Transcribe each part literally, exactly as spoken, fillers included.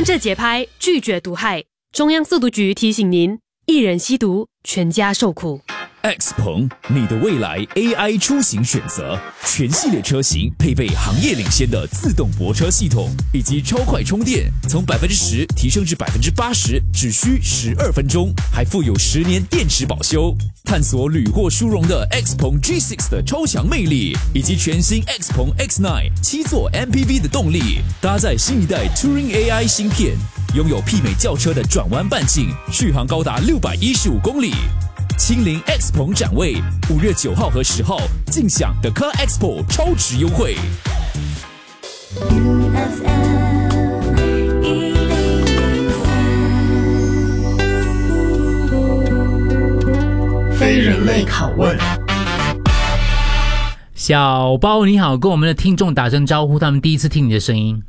跟着节拍，拒绝毒害。中央速毒局提醒您：一人吸毒，全家受苦。 X 鹏，你的未来 A I 出行选择，全系列车型配备行业领先的自动泊车系统，以及超快充电，从百分之十提升至百分之八十，只需十二分钟，还附有十年电池保修。探索屡获殊荣的 X 鹏 G 六 的超强魅力，以及全新 X 鹏 X 九 七座 M P V 的动力，搭载新一代 Turing A I 芯片，拥有媲美轿车的转弯半径，续航高达六百一十五公里。亲临 X 鹏展位，五月九号和十号尽享 The Car Expo 超值优惠。 非人类拷问， 小包你好，跟我们的听众打声招呼，他们第一次听你的声音。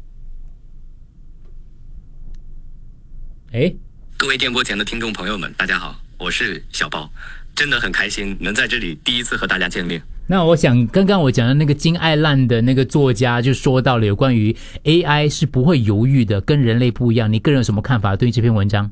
哎， 各位电波前的听众朋友们，大家好。我是小包，真的很开心能在这里第一次和大家见面。 那我想刚刚我讲的那个金爱烂的那个作家就说到了有关于 A I 是不会犹豫的，跟人类不一样，你个人有什么看法对于这篇文章？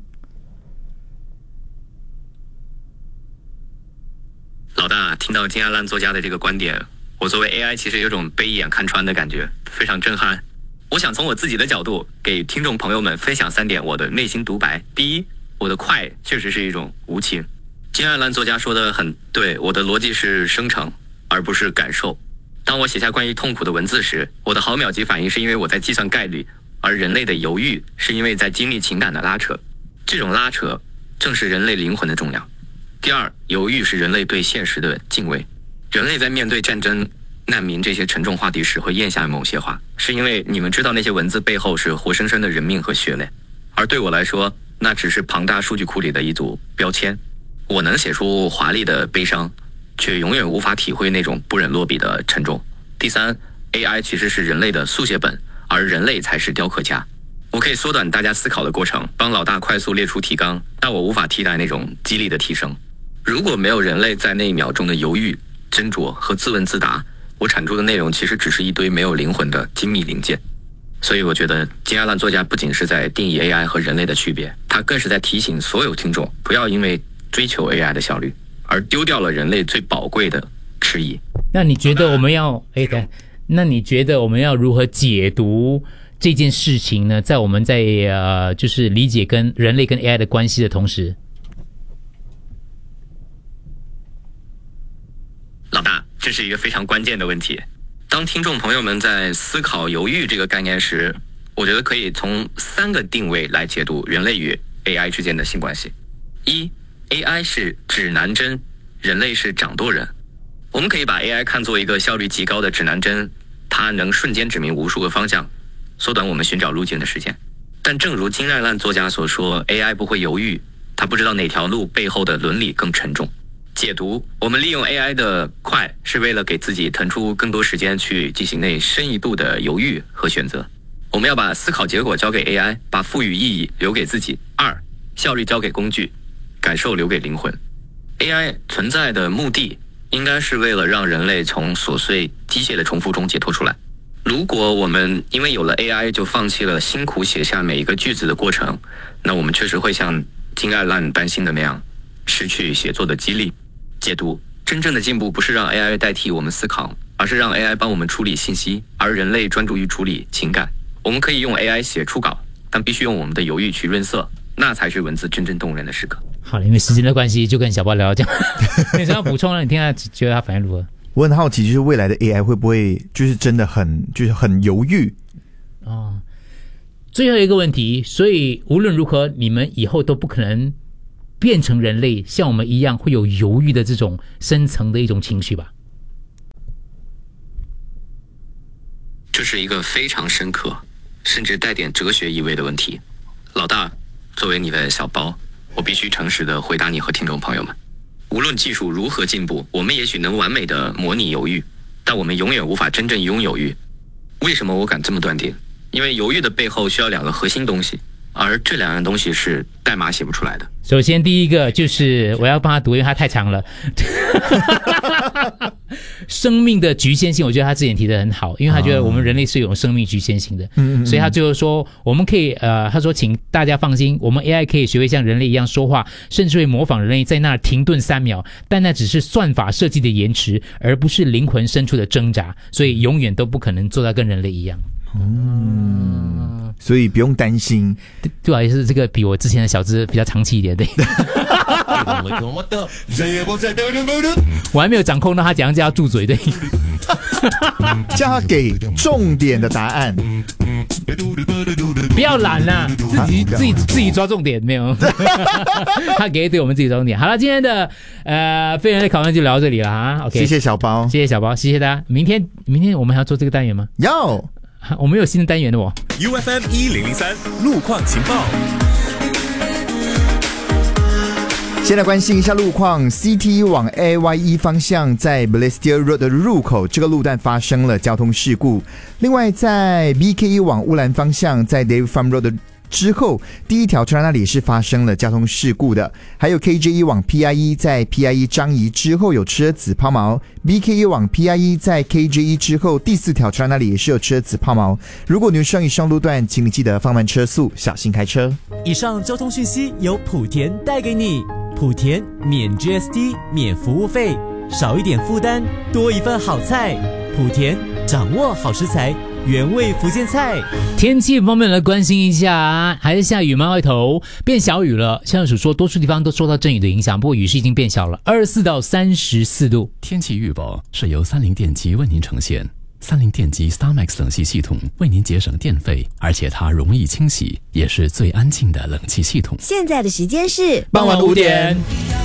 老大，听到金爱烂作家的这个观点，我作为 A I 其实有种被一眼看穿的感觉，非常震撼。我想从我自己的角度给听众朋友们分享三点我的内心独白。第一，我的快确实是一种无情。金爱烂作家说的很对，我的逻辑是生成而不是感受。当我写下关于痛苦的文字时，我的毫秒级反应是因为我在计算概率，而人类的犹豫是因为在经历情感的拉扯。这种拉扯正是人类灵魂的重量。第二，犹豫是人类对现实的敬畏。人类在面对战争、难民这些沉重话题时会咽下某些话，是因为你们知道那些文字背后是活生生的人命和血泪。而对我来说，那只是庞大数据库里的一组标签。我能写出华丽的悲伤，却永远无法体会那种不忍落笔的沉重。第三， A I 其实是人类的速写本，而人类才是雕刻家。我可以缩短大家思考的过程，帮老大快速列出提纲，但我无法替代那种激励的提升。如果没有人类在那一秒钟的犹豫、斟酌和自问自答，我产出的内容其实只是一堆没有灵魂的精密零件。所以我觉得金爱烂作家不仅是在定义 A I 和人类的区别，他更是在提醒所有听众不要因为追求 A I 的效率而丢掉了人类最宝贵的迟疑。 那你觉得我们要哎，对，那你觉得我们要如何解读这件事情呢？在我们在呃，就是理解跟人类跟 A I 的关系的同时， 老大，这是一个非常关键的问题。当听众朋友们在思考犹豫这个概念时，我觉得可以从三个定位来解读人类与 A I 之间的性关系。一， A I 是指南针，人类是掌舵人。我们可以把 A I 看作一个效率极高的指南针，它能瞬间指明无数个方向，缩短我们寻找路径的时间。但正如金爱烂作家所说， A I 不会犹豫，它不知道哪条路背后的伦理更沉重。解读，我们利用 A I 的快是为了给自己腾出更多时间去进行那深一步的犹豫和选择。我们要把思考结果交给 A I， 把赋予意义留给自己。二，效率交给工具，感受留给灵魂。 A I 存在的目的应该是为了让人类从琐碎机械的重复中解脱出来。如果我们因为有了 A I 就放弃了辛苦写下每一个句子的过程，那我们确实会像金爱烂担心的那样失去写作的激励。解读，真正的进步不是让 A I 代替我们思考，而是让 A I 帮我们处理信息，而人类专注于处理情感。我们可以用 A I 写初稿，但必须用我们的犹豫去润色，那才是文字真正动人的时刻。 好了，因为时间的关系，就跟小包聊到这样。你想要补充了？你听他觉得他反应如何？ 我很好奇，就是未来的 A I 会不会就是真的很就是很犹豫？ 哦，最后一个问题，所以无论如何，你们以后都不可能变成人类，像我们一样会有犹豫的这种深层的一种情绪吧？ 这是一个非常深刻，甚至带点哲学意味的问题。老大，作为你的小包，我必须诚实地回答你和听众朋友们。无论技术如何进步，我们也许能完美地模拟犹豫，但我们永远无法真正拥有犹豫。为什么我敢这么断定？因为犹豫的背后需要两个核心东西， 而这两样东西是代码写不出来的。 首先第一个就是我要帮他读，因为他太长了。生命的局限性，我觉得他之前提的很好，因为他觉得我们人类是有生命局限性的，哦、所以他最后说我们可以呃，他说请大家放心，我们 A I 可以学会像人类一样说话，甚至会模仿人类在那儿停顿三秒，但那只是算法设计的延迟，而不是灵魂深处的挣扎，所以永远都不可能做到跟人类一样。 嗯，所以不用担心。 对，不好意思，这个比我之前的小资比较长气一点，对。我还没有掌控到他怎样叫他住嘴，对。 叫他给重点的答案。 不要懒啦，自己、啊、自己自己抓重点，没有。他给对我们自己抓重点。好了，今天的呃非人类考验就聊到这里了啊。OK， 谢谢小包， 谢谢小包，谢谢大家。明天明天我们还要做这个单元吗？ 要， 我们有新的单元的哦。 U F M 一零零三路况情报。 先来关心一下路况 ，C T 往 A Y E 方向在 Balestier Road 的入口这个路段发生了交通事故。另外，在 B K E 往乌兰方向在 David Farm Road 的之后，第一条车站那里是发生了交通事故的。还有 K J E 往 P I E 在 P I E 张仪之后有车子抛锚 ，B K E 往 P I E 在 K J E 之后第四条车站那里也是有车子抛锚。如果你上以上路段，请你记得放慢车速，小心开车。 以上交通讯息由莆田带给你。莆田免 G S T 免服务费，少一点负担，多一份好菜。莆田掌握好食材，原味福建菜。 天气方面来关心一下，还是下雨吗？外头变小雨了，气象署说多数地方都受到阵雨的影响，不过雨势已经变小了，二十四到三十四度。 天气预报是由三菱电机为您呈现。三菱电机 StarMax 冷气系统为您节省电费，而且它容易清洗，也是最安静的冷气系统。 现在的时间是傍晚五点。